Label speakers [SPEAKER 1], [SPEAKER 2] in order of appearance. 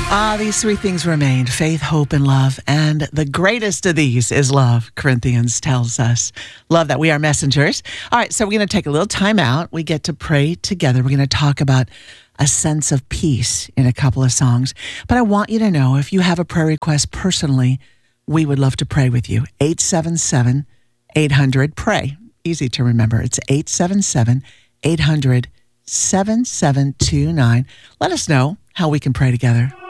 [SPEAKER 1] These three things remain: faith, hope, and love. And the greatest of these is love, Corinthians tells us. Love that we are messengers. All right, so we're going to take a little time out. We get to pray together. We're going to talk about a sense of peace in a couple of songs. But I want you to know, if you have a prayer request personally, we would love to pray with you. 877-800-PRAY. Easy to remember. It's 877-800-7729. Let us know how we can pray together.